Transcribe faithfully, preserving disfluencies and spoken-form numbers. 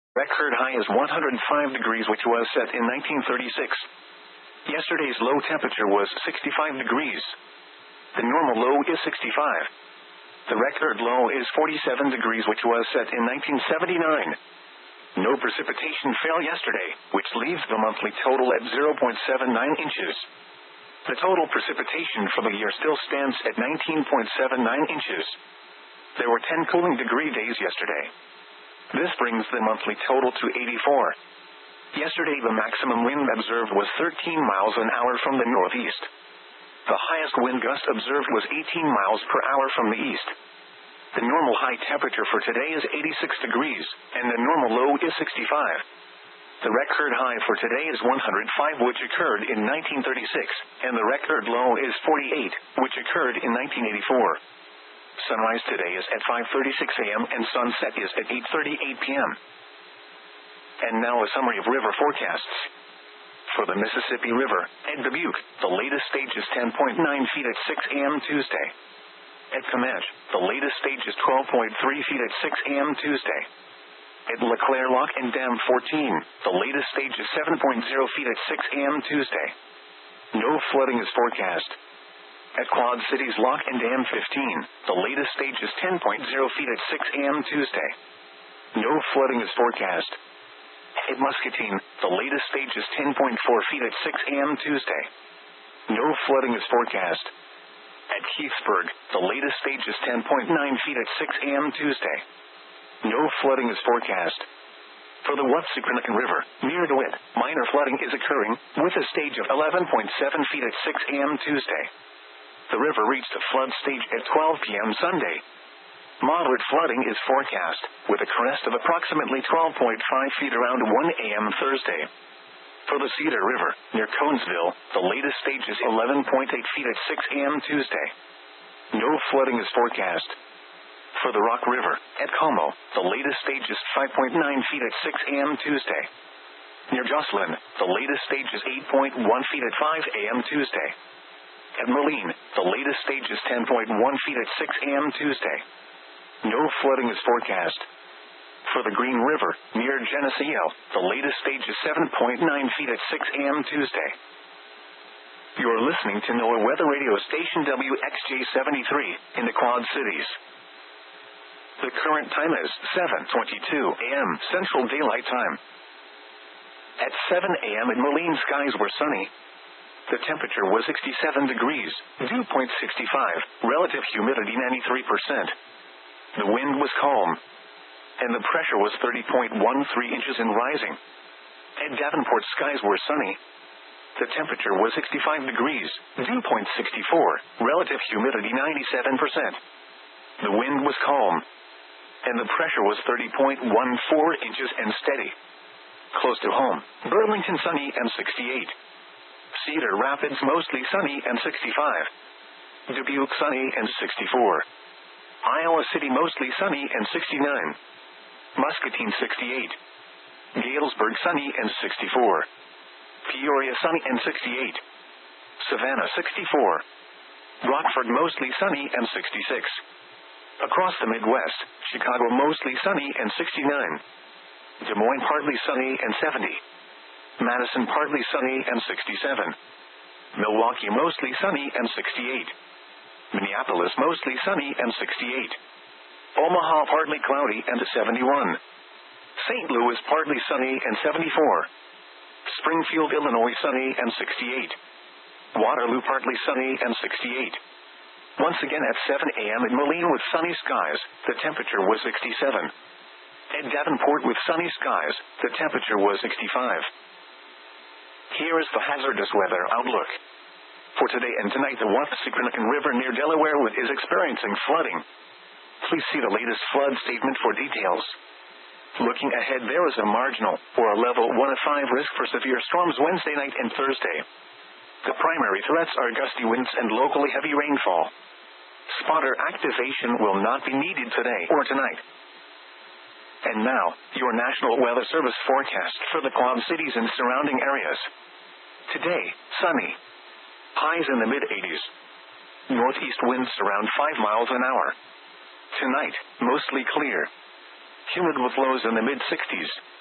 Record high is one hundred five degrees, which was set in nineteen thirty-six. Yesterday's low temperature was sixty-five degrees. The normal low is sixty-five. The record low is forty-seven degrees, which was set in nineteen seventy-nine. No precipitation fell yesterday, which leaves the monthly total at zero point seven nine inches. The total precipitation for the year still stands at nineteen point seven nine inches. There were ten cooling degree days yesterday. This brings the monthly total to eighty-four. Yesterday the maximum wind observed was thirteen miles an hour from the northeast. The highest wind gust observed was eighteen miles per hour from the east. The normal high temperature for today is eighty-six degrees, and the normal low is sixty-five. The record high for today is one hundred five, which occurred in nineteen thirty-six, and the record low is forty-eight, which occurred in nineteen eighty-four. Sunrise today is at five thirty-six a m and sunset is at eight thirty-eight p m And now a summary of river forecasts. For the Mississippi River, at Dubuque, the latest stage is ten point nine feet at six a m Tuesday. At Comanche, the latest stage is twelve point three feet at six a m Tuesday. At LeClaire Lock and Dam fourteen, the latest stage is seven point zero feet at six a m Tuesday. No flooding is forecast. At Quad Cities Lock and Dam fifteen, the latest stage is ten point zero feet at six a m Tuesday. No flooding is forecast. At Muscatine, the latest stage is ten point four feet at six a m Tuesday. No flooding is forecast. At Keithsburg, the latest stage is ten point nine feet at six a m Tuesday. No flooding is forecast. For the Wapsipinicon River, near DeWitt, minor flooding is occurring, with a stage of eleven point seven feet at six a m Tuesday. The river reached a flood stage at twelve p m Sunday. Moderate flooding is forecast, with a crest of approximately twelve point five feet around one a m Thursday. For the Cedar River, near Conesville, the latest stage is eleven point eight feet at six a m Tuesday. No flooding is forecast. For the Rock River, at Como, the latest stage is five point nine feet at six a m Tuesday. Near Jocelyn, the latest stage is eight point one feet at five a m Tuesday. At Moline, the latest stage is ten point one feet at six a m Tuesday. No flooding is forecast. For the Green River, near Geneseo, the latest stage is seven point nine feet at six a m Tuesday. You're listening to NOAA Weather Radio Station W X J seventy-three, in the Quad Cities. The current time is seven twenty-two a m Central Daylight Time. At seven a m in Moline, skies were sunny. The temperature was sixty-seven degrees, dew point sixty-five, relative humidity ninety-three percent. The wind was calm, and the pressure was thirty point one three inches and rising. At Davenport, skies were sunny. The temperature was sixty-five degrees, dew point sixty-four, relative humidity ninety-seven percent. The wind was calm, and the pressure was thirty point one four inches and steady. Close to home, Burlington sunny and sixty-eight. Cedar Rapids mostly sunny and sixty-five. Dubuque sunny and sixty-four. Iowa City mostly sunny and sixty-nine. Muscatine sixty-eight. Galesburg sunny and sixty-four. Peoria sunny and sixty-eight. Savannah sixty-four. Rockford mostly sunny and sixty-six. Across the Midwest, Chicago mostly sunny and sixty-nine. Des Moines partly sunny and seventy. Madison partly sunny and sixty-seven. Milwaukee mostly sunny and sixty-eight. Minneapolis mostly sunny and sixty-eight. Omaha partly cloudy and seventy-one. Saint Louis partly sunny and seventy-four. Springfield, Illinois sunny and sixty-eight. Waterloo partly sunny and sixty-eight. Once again at seven a m in Moline with sunny skies, the temperature was sixty-seven. At Davenport with sunny skies, the temperature was sixty-five. Here is the hazardous weather outlook. For today and tonight, the Wapsipinicon River near Delaware is experiencing flooding. Please see the latest flood statement for details. Looking ahead, there is a marginal, or a level one of five risk for severe storms Wednesday night and Thursday. The primary threats are gusty winds and locally heavy rainfall. Spotter activation will not be needed today or tonight. And now, your National Weather Service forecast for the Quad Cities and surrounding areas. Today, sunny. Highs in the mid-eighties. Northeast winds around five miles an hour. Tonight, mostly clear. Humid with lows in the mid-sixties.